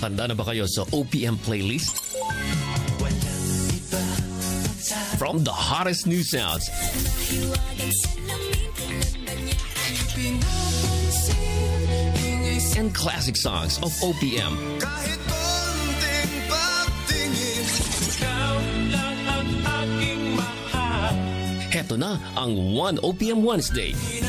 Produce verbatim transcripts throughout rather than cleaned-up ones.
Handa na ba kayo sa O P M playlist? From the hottest new sounds and classic songs of O P M. Heto na ang One O P M Wednesday.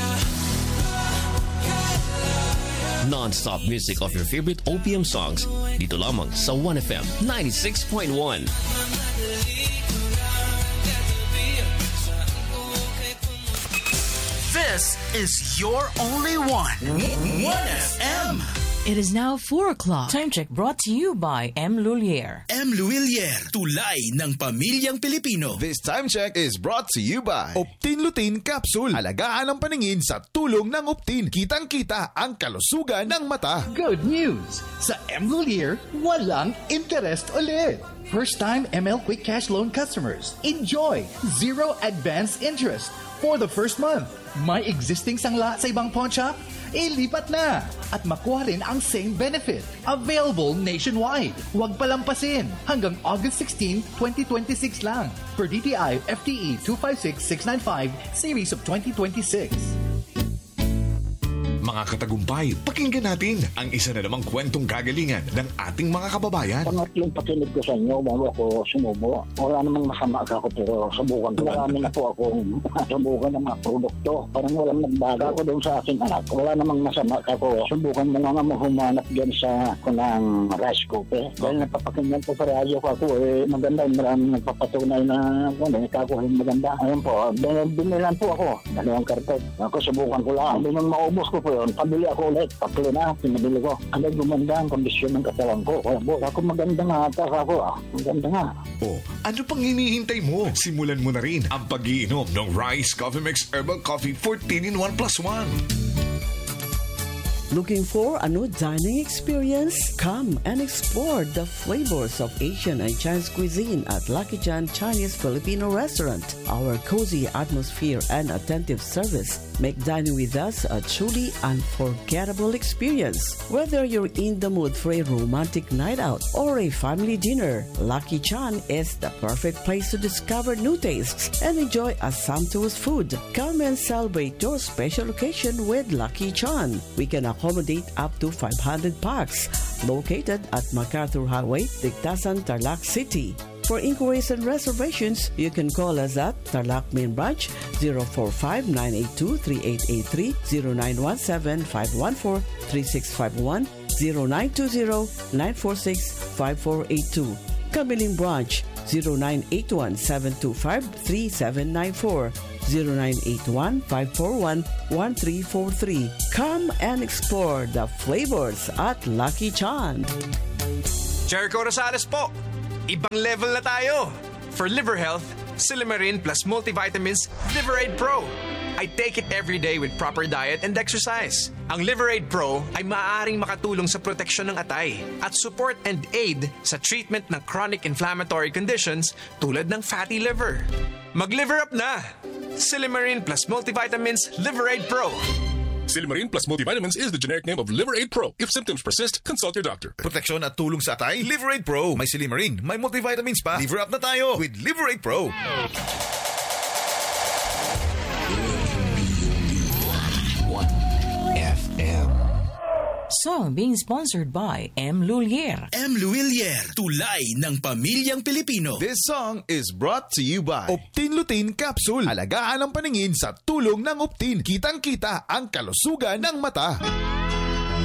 Non-stop music of your favorite O P M songs dito lamang sa one F M ninety-six point one. This is your only one. one F M. It is now four o'clock. Time check brought to you by M. Lulier. M. Lulier, tulay ng pamilyang Pilipino. This time check is brought to you by Optin Lutein Capsule. Alagaan ang paningin sa tulong ng Optin. Kitang-kita ang kalusugan ng mata. Good news! Sa M. Lulier, walang interest ulit. First-time M L Quick Cash Loan customers, enjoy zero advance interest for the first month. May existing sangla sa ibang pawn shop? Ilipat na at makuha rin ang same benefit. Available nationwide. Huwag palampasin. Hanggang August sixteenth, twenty twenty-six lang. Per D T I F T E two five six six nine five, Series of twenty twenty-six. Mga katagumpay, pakinggan natin ang isa na namang kwentong kagalingan ng ating mga kababayan. Pangatlong pakinig ko sa inyo, bago ako sumubo. Wala namang masama ako, pero subukan ko. Marami na po akong subukan ng mga produkto. Parang walang nagbaga ko doon sa aking anak. Wala namang masama ako. Subukan mo nga mahumanap dyan sa kunang rice cooker. Dahil napapakinggan ko sa radyo ko ako, eh, maganda. Maraming nagpapatunay na kung ano, kakuhin maganda. Ayun po, binilan po ako. Dalawang karton. Ako subukan ko lang. Hindi nang maubos ko po yun. Pabili ako ulit. Tatlo na. Pinabili ko. Agad gumanda ang kondisyon ng katawan ko. Kaya po, ako maganda nga. Ata ako. Ah, maganda nga. O, ano pang hinihintay mo? Simulan mo na rin ang pag-iinom ng Rice Coffee Mix Herbal Coffee fourteen in one plus one. Looking for a new dining experience? Come and explore the flavors of Asian and Chinese cuisine at Lucky Chan Chinese Filipino Restaurant. Our cozy atmosphere and attentive service make dining with us a truly unforgettable experience. Whether you're in the mood for a romantic night out or a family dinner, Lucky Chan is the perfect place to discover new tastes and enjoy a sumptuous food. Come and celebrate your special occasion with Lucky Chan. We can accommodate up to five hundred packs. Located at MacArthur Highway, Tigtasan, Tarlac City. For inquiries and reservations, you can call us at Tarlac Main Branch zero four five nine eight two three eight eight three, zero nine one seven five one four three six five one, zero nine two zero nine four six five four eight two. Kamiling Branch zero nine eight one seven two five three seven nine four, zero nine eight one five four one one three four three. Come and explore the flavors at Lucky Chan. Jericho Rosales po. Ibang level na tayo. For liver health, Silimarin plus multivitamins Liverade Pro. I take it every day with proper diet and exercise. Ang Liverade Pro ay maaaring makatulong sa proteksyon ng atay at support and aid sa treatment ng chronic inflammatory conditions tulad ng fatty liver. Mag-liver up na! Silimarin plus multivitamins Liverade Pro. Silimarin plus multivitamins is the generic name of Liverade Pro. If symptoms persist, consult your doctor. Proteksyon at tulong sa atay, Liverade Pro. May Silimarin, may multivitamins pa. Liver up na tayo with Liverade Pro. F M. Song being sponsored by M. Lulier. M. Lulier, tulay ng pamilyang Pilipino. This song is brought to you by Optin Lutein Capsule. Alagaan ang paningin sa tulong ng Optin. Kitang-kita ang kalusugan ng mata.